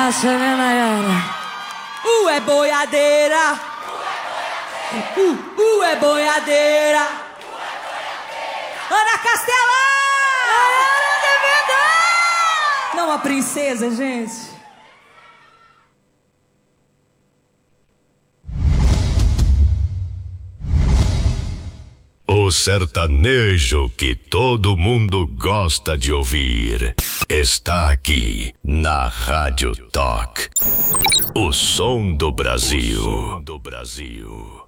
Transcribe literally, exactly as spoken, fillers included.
massa, né, Nayara? Uh, é boiadeira. Uh, uh, é boiadeira. Ana Castela! Nayara de verdade! Não a princesa, gente. O sertanejo que todo mundo gosta de ouvir está aqui na Rádio Talk. O som do Brasil. O som do Brasil.